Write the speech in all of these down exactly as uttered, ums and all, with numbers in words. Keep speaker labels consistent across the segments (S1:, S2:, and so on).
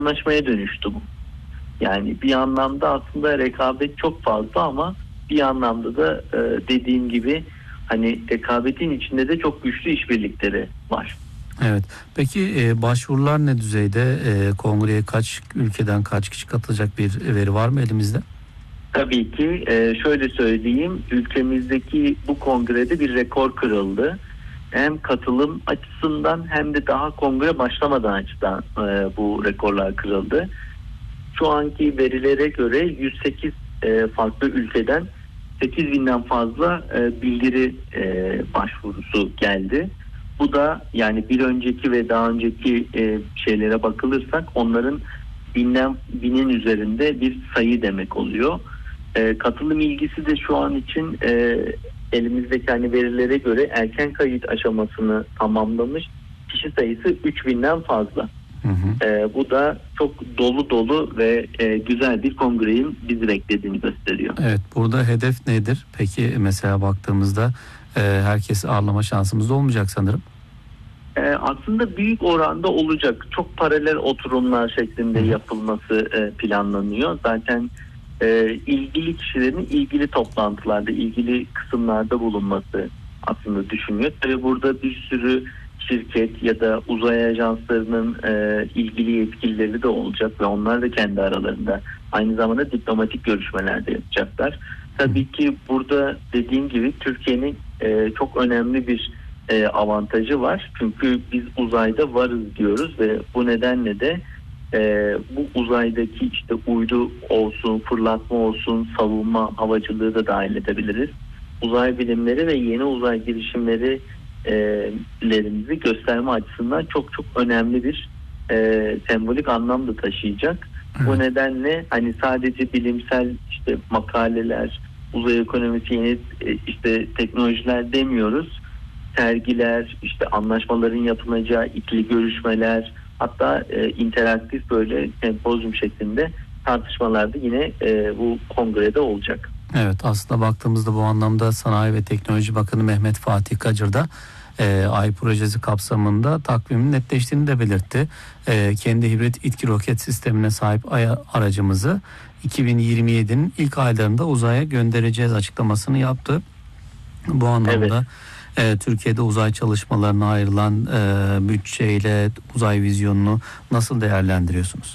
S1: anlaşmaya dönüştü bu. Yani bir anlamda aslında rekabet çok fazla ama bir anlamda da e, dediğim gibi hani rekabetin içinde de çok güçlü işbirlikleri var.
S2: Evet. Peki e, başvurular ne düzeyde? E, kongreye kaç ülkeden kaç kişi katılacak bir veri var mı elimizde?
S1: Tabii ki e, şöyle söyleyeyim, ülkemizdeki bu kongrede bir rekor kırıldı. Hem katılım açısından hem de daha kongre başlamadan açıdan e, bu rekorlar kırıldı. Şu anki verilere göre yüz sekiz e, farklı ülkeden sekiz binden fazla e, bildiri e, başvurusu geldi. Bu da yani bir önceki ve daha önceki e, şeylere bakılırsak onların binden binin üzerinde bir sayı demek oluyor. E, katılım ilgisi de şu an için e, elimizdeki hani verilere göre erken kayıt aşamasını tamamlamış kişi sayısı üç binden fazla.
S2: Hı hı.
S1: E, bu da çok dolu dolu ve e, güzel bir kongrenin bizi beklediğini gösteriyor.
S2: Evet, burada hedef nedir? Peki mesela baktığımızda e, herkesi ağırlama şansımız da olmayacak sanırım.
S1: E, aslında büyük oranda olacak. Çok paralel oturumlar şeklinde yapılması e, planlanıyor. Zaten e, ilgili kişilerin ilgili toplantılarda, ilgili kısımlarda bulunması aslında düşünüyor. Tabii burada bir sürü şirket ya da uzay ajanslarının e, ilgili yetkilileri de olacak ve onlar da kendi aralarında aynı zamanda diplomatik görüşmeler de yapacaklar. Tabii ki burada dediğim gibi Türkiye'nin e, çok önemli bir e, avantajı var. Çünkü biz uzayda varız diyoruz ve bu nedenle de e, bu uzaydaki işte uydu olsun, fırlatma olsun, savunma, havacılığı da dahil edebiliriz. Uzay bilimleri ve yeni uzay girişimleri e, lerimizi gösterme açısından çok çok önemli bir e, sembolik anlam da taşıyacak.
S2: Evet.
S1: Bu nedenle hani sadece bilimsel işte makaleler, uzay ekonomisi, yeni e, işte teknolojiler demiyoruz. Sergiler, işte anlaşmaların yapılacağı ikili görüşmeler, hatta e, interaktif böyle sempozyum şeklinde tartışmalar da yine e, bu kongrede olacak.
S2: Evet, aslında baktığımızda bu anlamda Sanayi ve Teknoloji Bakanı Mehmet Fatih Kacır da e, Ay projesi kapsamında takvimin netleştiğini de belirtti. E, kendi hibrit İTKİ roket sistemine sahip Ay aracımızı iki bin yirmi yedinin ilk aylarında uzaya göndereceğiz açıklamasını yaptı. Bu anlamda evet. e, Türkiye'de uzay çalışmalarına ayrılan e, bütçeyle uzay vizyonunu nasıl değerlendiriyorsunuz?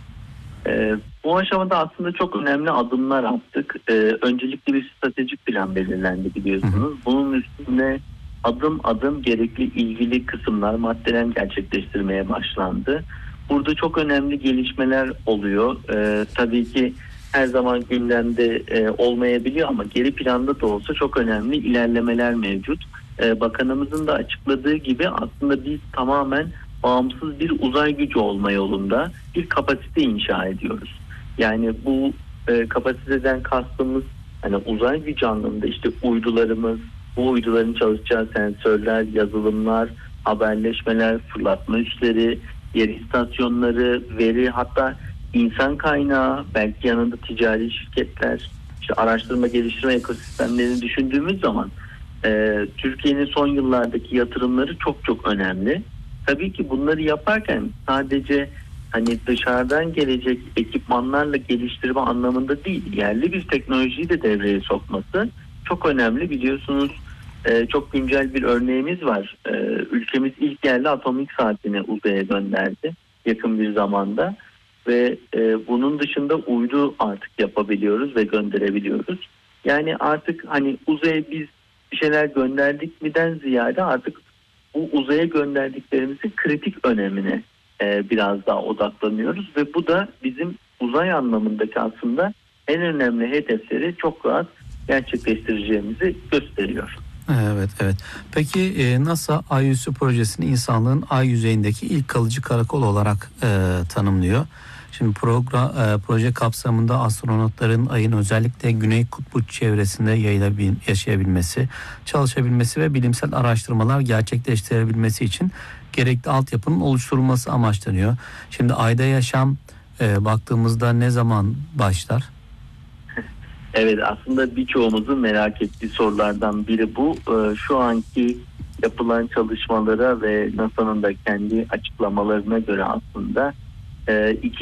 S1: Ee, bu aşamada aslında çok önemli adımlar attık. Ee, öncelikli bir stratejik plan belirlendi biliyorsunuz. Hı hı. Bunun üstüne adım adım gerekli ilgili kısımlar, maddeler gerçekleştirmeye başlandı. Burada çok önemli gelişmeler oluyor. Ee, tabii ki her zaman gündemde e, olmayabiliyor ama geri planda da olsa çok önemli ilerlemeler mevcut. Ee, bakanımızın da açıkladığı gibi aslında biz tamamen bağımsız bir uzay gücü olma yolunda bir kapasite inşa ediyoruz. Yani bu e, kapasiteden kastımız hani uzay gücü anlamında işte uydularımız, bu uyduların çalışacağı sensörler, yazılımlar, haberleşmeler, fırlatma üsleri, yer istasyonları, veri, hatta insan kaynağı, belki yanında ticari şirketler, işte araştırma geliştirme ekosistemlerini düşündüğümüz zaman e, Türkiye'nin son yıllardaki yatırımları çok çok önemli. Tabii ki bunları yaparken sadece hani dışarıdan gelecek ekipmanlarla geliştirme anlamında değil, yerli bir teknolojiyi de devreye sokması çok önemli. Biliyorsunuz e, çok güncel bir örneğimiz var. E, ülkemiz ilk yerli atomik saatini uzaya gönderdi yakın bir zamanda ve e, bunun dışında uydu artık yapabiliyoruz ve gönderebiliyoruz. Yani artık hani uzaya biz bir şeyler gönderdik miden ziyade artık bu uzaya gönderdiklerimizin kritik önemine e, biraz daha odaklanıyoruz ve bu da bizim uzay anlamındaki aslında en önemli hedefleri çok rahat gerçekleştireceğimizi gösteriyor.
S2: Evet, evet. Peki e, NASA Ay Üssü projesini insanlığın ay yüzeyindeki ilk kalıcı karakol olarak e, tanımlıyor. Şimdi program, e, proje kapsamında astronotların ayın özellikle Güney Kutbu çevresinde yayılabil, yaşayabilmesi, çalışabilmesi ve bilimsel araştırmalar gerçekleştirebilmesi için gerekli altyapının oluşturulması amaçlanıyor. Şimdi ayda yaşam e, baktığımızda ne zaman başlar?
S1: Evet, aslında birçoğumuzun merak ettiği sorulardan biri bu. Ee, şu anki yapılan çalışmalara ve NASA'nın da kendi açıklamalarına göre aslında e, iki